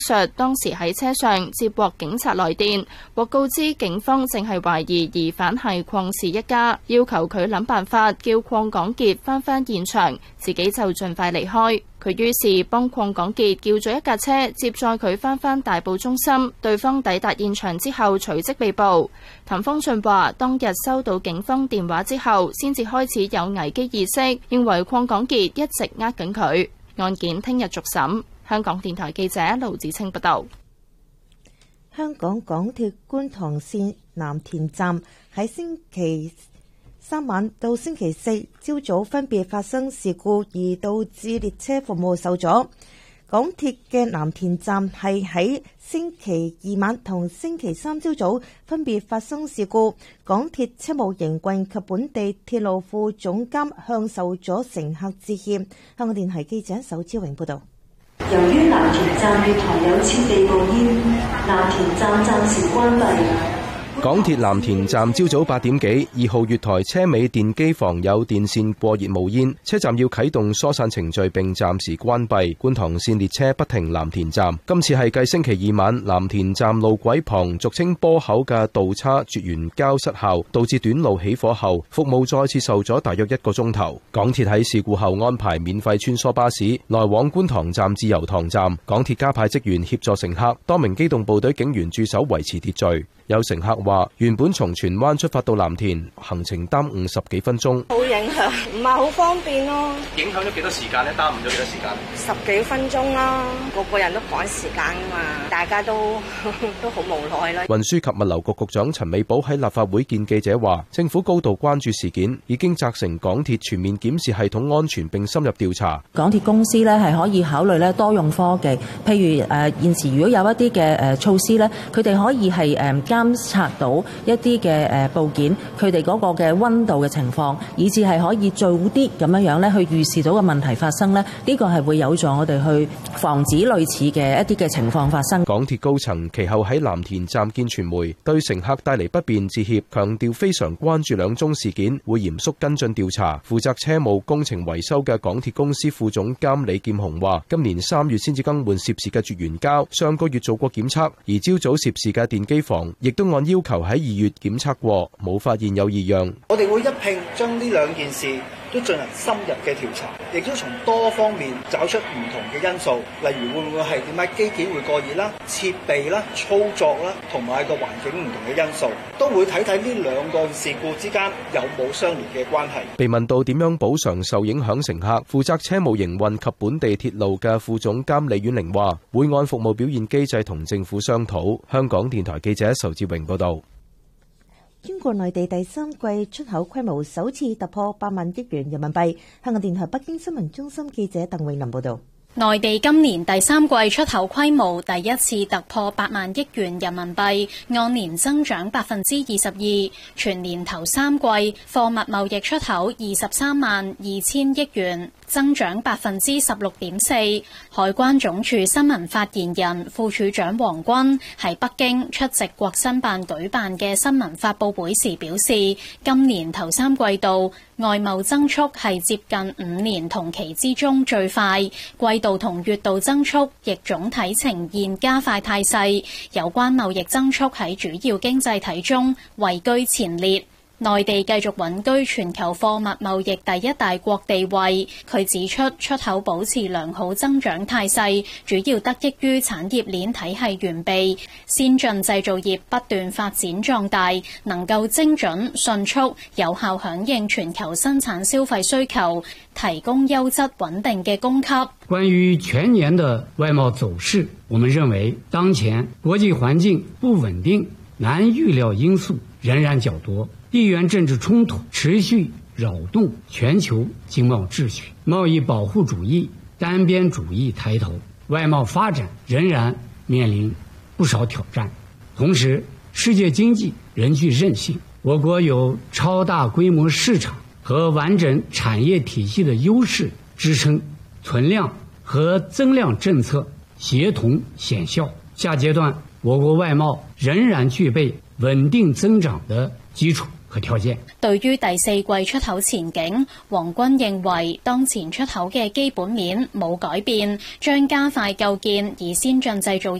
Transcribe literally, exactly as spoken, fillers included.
述當時喺車上接獲警察來電，獲告知警方正係懷疑疑犯係鄺氏一家，要求佢諗辦法叫鄺港傑翻返現場，自己就盡快離開。佢於是幫鄺港傑叫咗一架車接載佢翻返大埔中心，對方抵達現場之後隨即被捕。譚方俊話：當日收到警方電話之後，先至開始有危機意識，認為鄺港傑一直呃緊佢。案件聽日續審。香港電台記者盧子清報道。 香港港鐵觀塘線藍田站喺星期三晚到星期四朝早分別發生事故，而導致列車服務受阻。港鐵嘅藍田站係喺星期二晚同星期三朝早分別發生事故。港鐵車務營運及本地鐵路副總監向受阻乘客致歉。香港電台記者仇志榮報道。 由於藍田站月台有設備冒煙，藍田站暫時關閉。 港鐵藍田站朝早八點幾，二號月台車尾電機房有電線過熱冒煙，車站要啟動疏散程序並暫時關閉。觀塘線列車不停藍田站。今次係繼星期二晚藍田站路軌旁俗稱波口嘅道叉絕緣膠失效，導致短路起火後，服務再次受阻大約一個鐘頭。港鐵喺事故後安排免費穿梭巴士來往觀塘站至油塘站，港鐵加派職員協助乘客，多名機動部隊警員駐守維持秩序。有乘客話：原本從荃灣出發到藍田，行程耽誤十幾分鐘， 好影響，唔係好方便咯。 影響咗幾多時間咧？耽誤咗幾多時間？ 十幾分鐘啦，個個人都趕時間啊嘛，大家都都好無奈啦。 運輸及物流局局長陳美寶喺立法會見記者話：政府高度關注事件，已經責成港鐵全面檢視系統安全並深入調查。 港鐵公司咧係可以考慮咧多用科技，譬如誒、呃、現時如果有一啲嘅誒措施咧，佢哋可以係誒監察到一啲嘅誒部件，佢哋嗰個嘅溫度嘅情況，以至係可以早啲咁樣樣咧去預示到個問題發生咧，呢個係會有助我哋去防止類似嘅一啲嘅情況發生。 港鐵高層其後喺藍田站見傳媒，對乘客帶嚟不便致歉，強調非常關注兩宗事件，會嚴肅跟進調查。負責車務工程維修嘅港鐵公司副總監李劍雄話：今年三月先至更換涉事嘅絕緣膠，上個月做過檢測，而朝早涉事嘅電機房亦都按要求喺二月檢測過，冇發現有異樣。 我哋會一併將呢兩件事都進行深入嘅調查，亦都從多方面找出唔同嘅因素，例如會唔會係點解機件會過熱啦、設備啦、操作啦，同埋個環境唔同嘅因素，都會睇睇呢兩個事故之間有冇相連嘅關係。 被問到點樣補償受影響乘客，負責車務營運及本地鐵路嘅副總監李婉玲話：會按服務表現機制同政府商討。香港電台記者仇志榮報道。 中國內地第三季出口規模首次突破八萬億元人民幣。香港電台北京新聞中心記者鄧永林報道。 內地今年第三季出口規模第一次突破八萬億元人民幣，按年增長百分之二十二。全年頭三季貨物貿易出口二十三萬二千億元，增長百分之十六點四。海關總署新聞發言人副署長黃軍喺北京出席國新辦舉辦嘅新聞發佈會時表示，今年頭三季度外貿增速係接近五年同期之中最快，季度同月度增速亦總體呈現加快態勢，有關貿易增速喺主要經濟體中位居前列。內地繼續穩居全球貨物貿易第一大國地位。佢指出，出口保持良好增長態勢，主要得益於產業鏈體系完備，先進製造業不斷發展壯大，能夠精準、迅速、有效響應全球生產消費需求，提供優質穩定嘅供給。 關於全年的外貿走勢，我們認為當前國際環境不穩定，難預料因素仍然較多，地緣政治衝突持續擾動全球經貿秩序，貿易保護主義、單邊主義抬頭，外貿發展仍然面臨不少挑戰。同時，世界經濟仍具韌性，我國有超大規模市場和完整產業體系的優勢支撐，存量和增量政策協同顯效。下階段，我國外貿仍然具備穩定增長的基礎。 和條件。 對於第四季出口前景，黃軍認為當前出口嘅基本面冇改變，將加快構建以先進製造